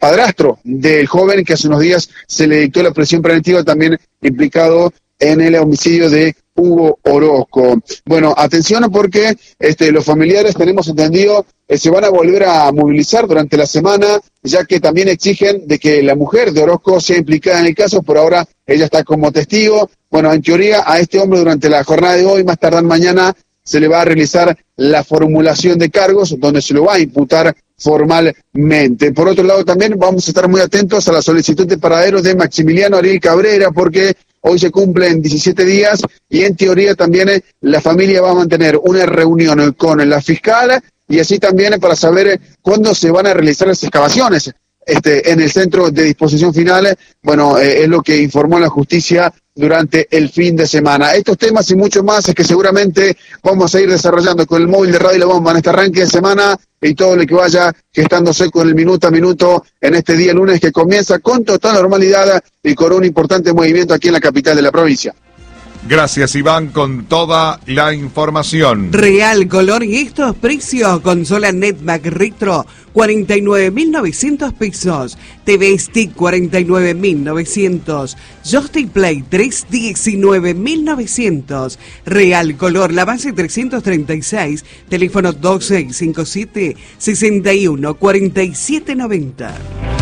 padrastro del joven que hace unos días se le dictó la prisión preventiva, también implicado en el homicidio de Hugo Orozco. Bueno, atención porque los familiares, tenemos entendido, se van a volver a movilizar durante la semana, ya que también exigen de que la mujer de Orozco sea implicada en el caso. Por ahora ella está como testigo. Bueno, en teoría a este hombre durante la jornada de hoy, más tardar mañana, se le va a realizar la formulación de cargos, donde se lo va a imputar formalmente. Por otro lado, también vamos a estar muy atentos a la solicitud de paradero de Maximiliano Ariel Cabrera, porque hoy se cumplen 17 días y en teoría también la familia va a mantener una reunión con la fiscal y así también para saber cuándo se van a realizar las excavaciones en el centro de disposición final. Bueno, es lo que informó la justicia durante el fin de semana. Estos temas y mucho más es que seguramente vamos a ir desarrollando con el móvil de Radio La Bomba en este arranque de semana y todo lo que vaya gestándose con el minuto a minuto en este día lunes que comienza con total normalidad y con un importante movimiento aquí en la capital de la provincia. Gracias, Iván, con toda la información. Real Color y estos precios: consola Netmac Retro 49.900 pesos, TV Stick 49.900, Joystick Play 3 19.900. Real Color, la base 336, teléfono 2657 61 4790.